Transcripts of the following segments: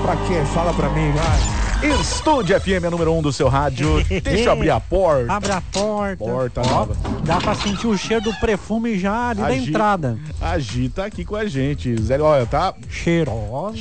pra quê? Fala pra mim, vai. Estúdio FM é número 1 do seu rádio. Deixa eu abrir a porta. Abre a porta. Porta Ó, nova. dá pra sentir o cheiro do perfume já ali da entrada. A Gi tá aqui com a gente. Zé, olha, tá cheirosa.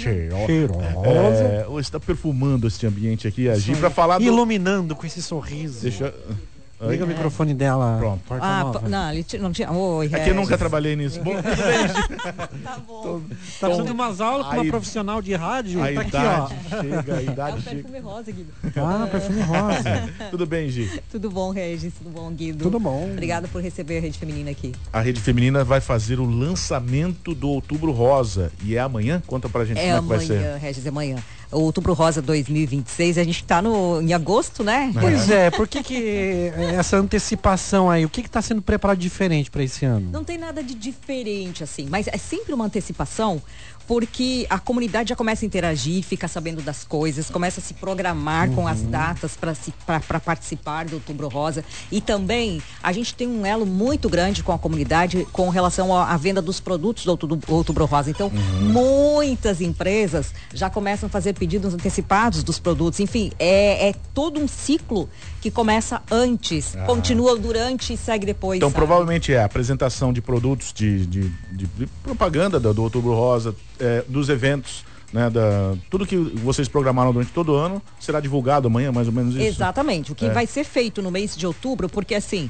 Você tá perfumando esse ambiente aqui, a Gi, pra falar iluminando com esse sorriso. Deixa... Liga o microfone dela. Pronto. Não, não tinha. Oi, é que eu nunca trabalhei nisso. Bom, tudo bem, Gi. Tá bom. Tá fazendo umas aulas com uma profissional de rádio. A tá idade aqui, ó. chega, a idade chega. Perfume rosa, Guido. Perfume rosa. Tudo bem, Gi? Tudo bom, Regis? Tudo bom, Guido? Tudo bom. Obrigada por receber a Rede Feminina aqui. A Rede Feminina vai fazer o lançamento do Outubro Rosa. E é amanhã? Conta pra gente como é que vai ser. É amanhã, Regis, é amanhã. O Outubro Rosa 2026, a gente tá em agosto, né? Pois é, por que essa antecipação aí? O que tá sendo preparado diferente para esse ano? Não tem nada de diferente, assim, mas é sempre uma antecipação, porque a comunidade já começa a interagir, fica sabendo das coisas, começa a se programar com as datas para participar do Outubro Rosa. E também a gente tem um elo muito grande com a comunidade com relação à venda dos produtos do Outubro Rosa. Então, muitas empresas já começam a fazer pedidos antecipados dos produtos. Enfim, é todo um ciclo que começa antes, continua durante e segue depois. Então, sabe? provavelmente é a apresentação de produtos de propaganda do Outubro Rosa, dos eventos, né, tudo que vocês programaram durante todo o ano será divulgado amanhã, mais ou menos isso? Exatamente, o que vai ser feito no mês de outubro, porque assim,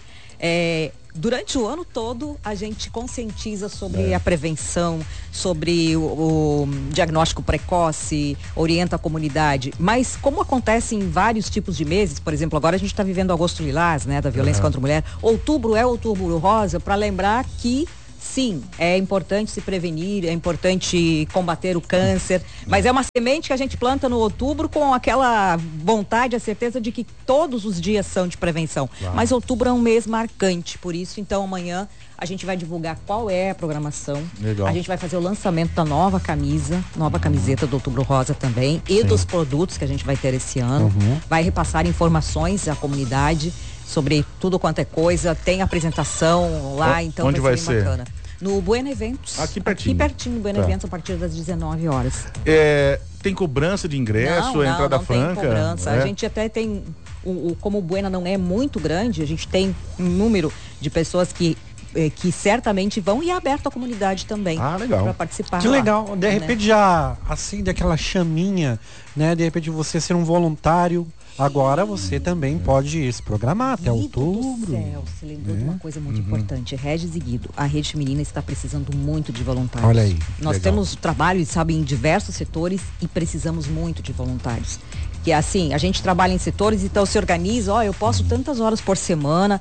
durante o ano todo a gente conscientiza sobre a prevenção, sobre o diagnóstico precoce, orienta a comunidade, mas como acontece em vários tipos de meses, por exemplo, agora a gente está vivendo agosto lilás, né, da violência contra a mulher, outubro é Outubro Rosa, para lembrar que sim, é importante se prevenir, é importante combater o câncer, mas é uma semente que a gente planta no outubro com aquela vontade, a certeza de que todos os dias são de prevenção. Claro. Mas outubro é um mês marcante, por isso, então amanhã a gente vai divulgar qual é a programação. Legal. A gente vai fazer o lançamento da nova camiseta do Outubro Rosa também, e dos produtos que a gente vai ter esse ano. Vai repassar informações à comunidade sobre tudo quanto é coisa, tem apresentação lá, então onde vai ser? Bacana. No Bueno Eventos. Aqui pertinho. Aqui pertinho, no Bueno Eventos, a partir das 19 horas. Tem cobrança de ingresso, entrada franca? Não tem cobrança. A gente até tem, como o Bueno não é muito grande, a gente tem um número de pessoas que certamente vão e é aberto à comunidade também. Legal. Para participar. Que legal. De repente já acende aquela chaminha, né? De repente você ser um voluntário. Agora você também pode se programar até outubro. Do céu, você lembrou de uma coisa muito importante. Regis e Guido, a Rede Feminina está precisando muito de voluntários. Olha aí. Nós temos trabalho, sabe, em diversos setores e precisamos muito de voluntários. Que assim, a gente trabalha em setores, então se organiza, eu posso tantas horas por semana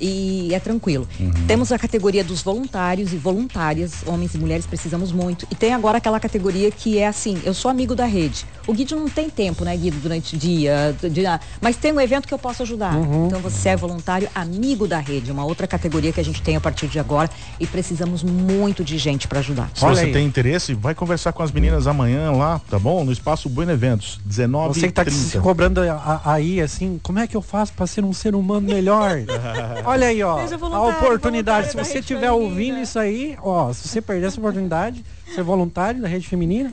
e é tranquilo. Temos a categoria dos voluntários e voluntárias, homens e mulheres precisamos muito. E tem agora aquela categoria que é assim, eu sou amigo da rede. O Guido não tem tempo, né, Guido, durante o dia, mas tem um evento que eu posso ajudar. Então você é voluntário, amigo da rede, uma outra categoria que a gente tem a partir de agora e precisamos muito de gente para ajudar. Se você tem interesse, vai conversar com as meninas amanhã lá, tá bom? No Espaço Bueno Eventos, 19h30. Você que tá se cobrando aí, assim, como é que eu faço para ser um ser humano melhor? Olha aí, ó, a oportunidade. Se você estiver ouvindo isso aí, ó, se você perder essa oportunidade, ser voluntário da Rede Feminina,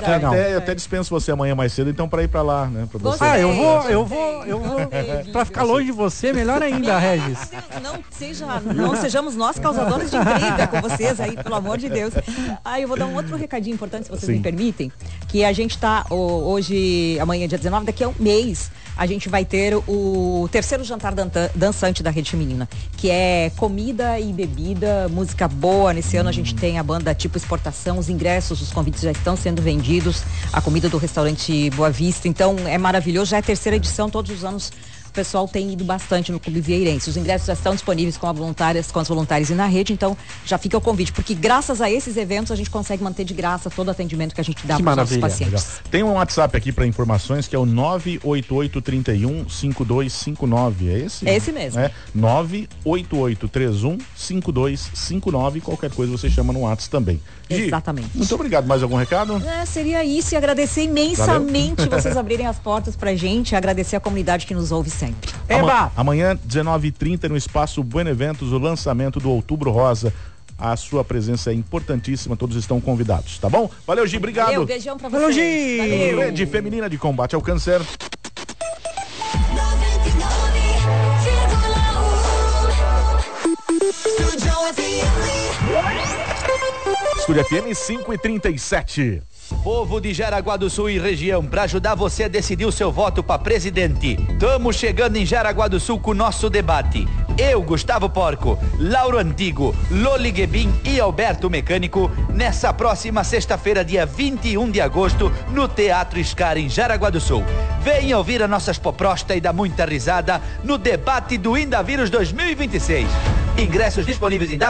eu até dispenso você amanhã mais cedo, então, para ir para lá, né? Pra você. Eu vou. Pra ficar longe de você, melhor ainda, Regis. Não sejamos nós causadores de intriga com vocês aí, pelo amor de Deus. Eu vou dar um outro recadinho importante, se vocês me permitem, que a gente tá hoje, amanhã, dia 19, daqui a um mês, a gente vai ter o terceiro jantar dançante da Rede Feminina, que é comida e bebida, música boa. Nesse ano a gente tem a banda Tipo Exportação, os ingressos, os convites já estão sendo vendidos, a comida do restaurante Boa Vista, então é maravilhoso, já é a terceira edição, todos os anos o pessoal tem ido bastante no Clube Vieirense. Os ingressos já estão disponíveis com as voluntárias e na rede, então já fica o convite, porque graças a esses eventos a gente consegue manter de graça todo o atendimento que a gente dá para os nossos pacientes. Legal. Tem um WhatsApp aqui para informações que é o 988315259, é esse? É esse mesmo. 988315259, qualquer coisa você chama no WhatsApp também. Exatamente. Muito obrigado. Mais algum recado? Seria isso, e agradecer imensamente vocês abrirem as portas pra gente, agradecer a comunidade que nos ouve sempre. Amanhã, 19h30, no Espaço Bueno Eventos, o lançamento do Outubro Rosa. A sua presença é importantíssima, todos estão convidados, tá bom? Valeu, Gi, obrigado. Valeu, beijão pra você. Valeu, Gi. Rede Feminina de Combate ao Câncer. Estúdio FM 5h37. Povo de Jaraguá do Sul e região, para ajudar você a decidir o seu voto para presidente. Estamos chegando em Jaraguá do Sul com o nosso debate. Eu, Gustavo Porco, Lauro Antigo, Loli Guebin e Alberto Mecânico, nessa próxima sexta-feira, dia 21 de agosto, no Teatro Scar, em Jaraguá do Sul. Venha ouvir as nossas poprostas e dar muita risada no debate do Indavírus 2026. Ingressos disponíveis em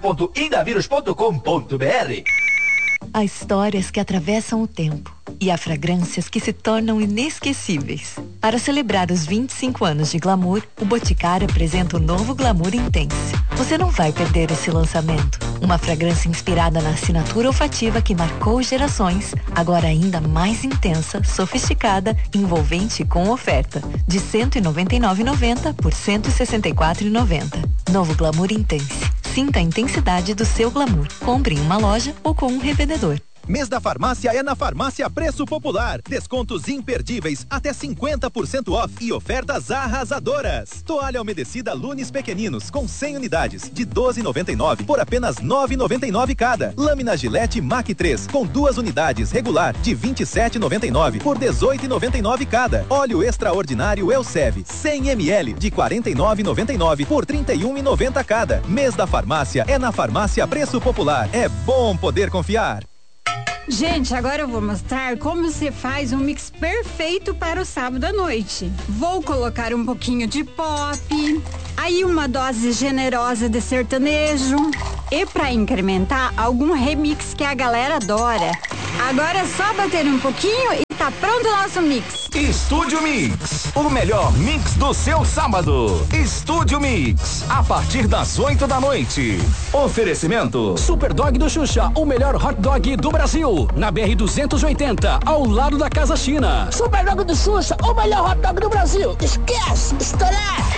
www.indavírus.com.br. Há histórias que atravessam o tempo e há fragrâncias que se tornam inesquecíveis. Para celebrar os 25 anos de Glamour, o Boticário apresenta o novo Glamour Intense. Você não vai perder esse lançamento. Uma fragrância inspirada na assinatura olfativa que marcou gerações, agora ainda mais intensa, sofisticada, envolvente e com oferta. De R$ 199,90 por R$ 164,90. Novo Glamour Intense. Sinta a intensidade do seu glamour. Compre em uma loja ou com um revendedor. Mês da farmácia é na Farmácia Preço Popular. Descontos imperdíveis, até 50% off e ofertas arrasadoras. Toalha umedecida Lunes Pequeninos com 100 unidades de R$ 12,99 por apenas R$ 9,99 cada. Lâmina Gillette Mac 3 com 2 unidades regular de R$ 27,99 por R$ 18,99 cada. Óleo extraordinário Elsev 100 ml de R$ 49,99 por R$ 31,90 cada. Mês da farmácia é na Farmácia Preço Popular. É bom poder confiar. Gente, agora eu vou mostrar como você faz um mix perfeito para o sábado à noite. Vou colocar um pouquinho de pop, aí uma dose generosa de sertanejo e para incrementar, algum remix que a galera adora. Agora é só bater um pouquinho e tá pronto o nosso mix. Estúdio Mix, o melhor mix do seu sábado. Estúdio Mix, a partir das 8 da noite. Oferecimento Superdog do Xuxa, o melhor hot dog do Brasil. Na BR-280, ao lado da Casa China. Superdog do Xuxa, o melhor hot dog do Brasil. Esquece, estourar.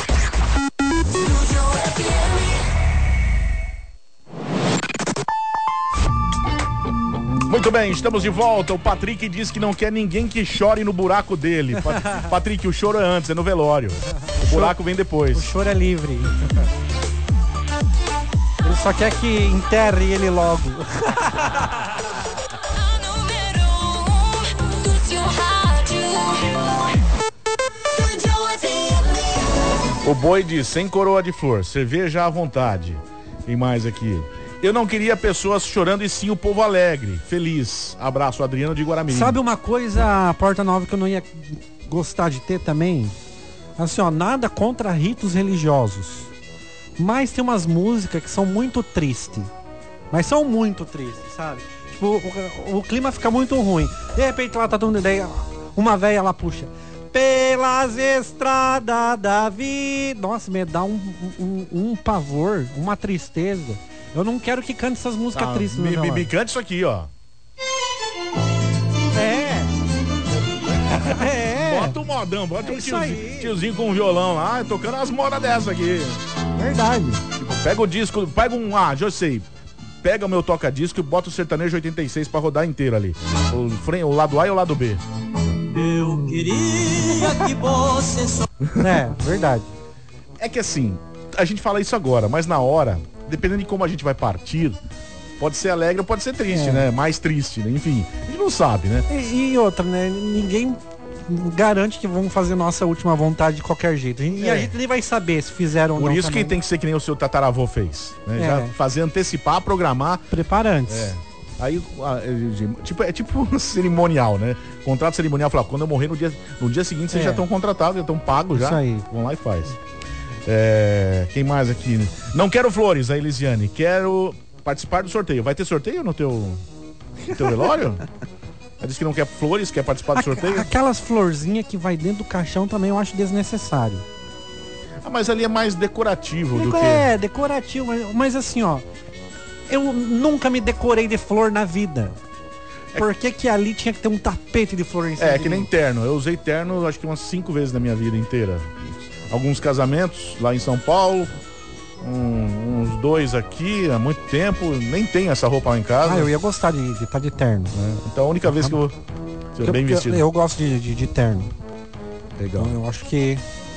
Muito bem, estamos de volta. O Patrick diz que não quer ninguém que chore no buraco dele. Patrick, o choro é antes, é no velório. O buraco vem depois. O choro é livre. Ele só quer que enterre ele logo. O Boi diz, sem coroa de flor, cerveja à vontade. E mais aqui. Eu não queria pessoas chorando e sim o povo alegre, feliz. Abraço, Adriano de Guaramirim. Sabe uma coisa, Porta Nova, que eu não ia gostar de ter também? Assim, ó, nada contra ritos religiosos. Mas tem umas músicas que são muito tristes. Mas são muito tristes, sabe? Tipo, o clima fica muito ruim. De repente lá tá todo mundo, daí uma véia lá puxa. Pelas estradas da vida. Nossa, me dá um pavor, uma tristeza. Eu não quero que cante essas músicas tristes. Me cante isso aqui, ó. Bota um modão, bota um tiozinho com um violão lá, tocando as modas dessa aqui. Verdade. Tipo, pega o disco, pega já sei. Pega o meu toca-disco e bota o sertanejo 86 pra rodar inteiro ali. O lado A e o lado B. Eu queria que você... Verdade. É que assim, a gente fala isso agora, mas na hora, dependendo de como a gente vai partir, pode ser alegre ou pode ser triste, né? Mais triste, né? Enfim, a gente não sabe, né? E outra, né? Ninguém garante que vão fazer nossa última vontade de qualquer jeito. E a gente nem vai saber se fizeram ou não. Por isso também. que tem que ser que nem o seu tataravô fez, né? Já fazer antecipar, programar. Preparar antes. Aí, é tipo cerimonial, né? Contrato cerimonial, fala, quando eu morrer no dia seguinte, vocês já estão contratados, já estão pagos já. Isso aí. Vão lá e faz. Quem mais aqui? Não quero flores, a Elisiane. Quero participar do sorteio. Vai ter sorteio no teu velório? Ela disse que não quer flores, quer participar do sorteio. Aquelas florzinhas que vai dentro do caixão também eu acho desnecessário. Mas ali é mais decorativo do que... decorativo, mas assim, ó, eu nunca me decorei de flor na vida. Por que ali tinha que ter um tapete de flor em cima? Que nem terno. Eu usei terno acho que umas 5 vezes na minha vida inteira. Alguns casamentos lá em São Paulo, uns dois aqui há muito tempo, nem tem essa roupa lá em casa. Eu ia gostar de estar de terno. Então a única vez que eu vou ser bem vestido. Eu gosto de terno. Legal. Então eu acho que...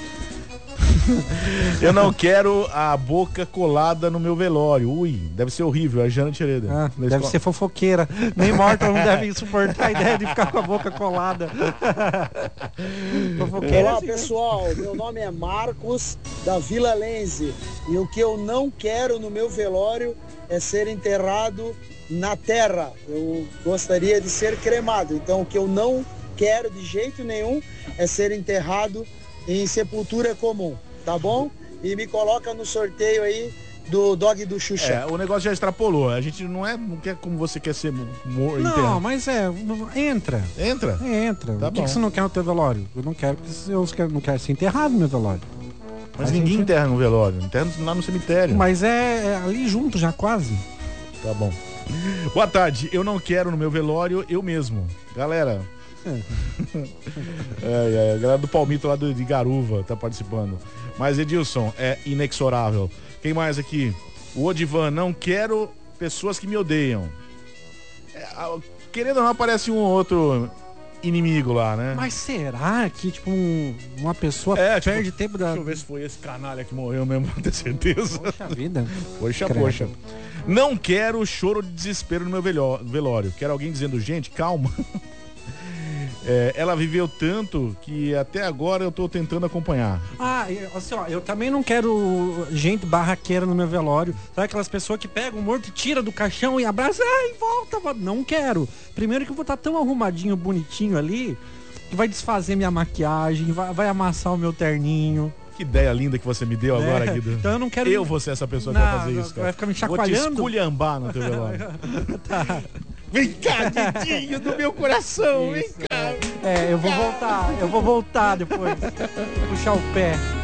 Eu não quero a boca colada no meu velório. Ui, deve ser horrível, a Jana Tireda. Deve ser fofoqueira. Nem morta não deve suportar a ideia de ficar com a boca colada. Fofoqueira. Olá, pessoal, meu nome é Marcos, da Vila Lense. E o que eu não quero no meu velório é ser enterrado na terra. Eu gostaria de ser cremado. Então o que eu não quero de jeito nenhum é ser enterrado em sepultura comum, tá bom? E me coloca no sorteio aí do dog do Xuxa. O negócio já extrapolou. A gente não quer como você quer ser morto. Não, mas entra. Entra? Entra. Tá o que você não quer no teu velório? Eu não quero não quero ser enterrado no meu velório. Mas ninguém enterra no velório, enterra lá no cemitério. Mas é ali junto já quase. Tá bom. Boa tarde, eu não quero no meu velório eu mesmo. Galera... a galera do Palmito lá de Garuva tá participando. Mas Edilson, é inexorável. Quem mais aqui? O Odivan, não quero pessoas que me odeiam. Querendo ou não, aparece um outro inimigo lá, né? Mas será que, tipo, uma pessoa perde tempo da... Deixa eu ver se foi esse canalha que morreu mesmo, pra ter certeza. Poxa vida. Poxa. Não quero choro de desespero no meu velório. Quero alguém dizendo, gente, calma. Ela viveu tanto que até agora eu tô tentando acompanhar. Assim, eu também não quero gente barraqueira no meu velório. Sabe aquelas pessoas que pegam o morto e tira do caixão e abraça, volta. Não quero. Primeiro que eu vou estar tão arrumadinho, bonitinho ali, que vai desfazer minha maquiagem, vai amassar o meu terninho. Que ideia linda que você me deu agora, Guido. Então eu não quero... Eu vou ser essa pessoa que vai fazer isso, cara. Vai ficar me chacoalhando. Vou te esculhambar no teu velório. Tá. Vem cá, Didinho do meu coração, vem cá. Eu vou voltar depois. Puxar o pé.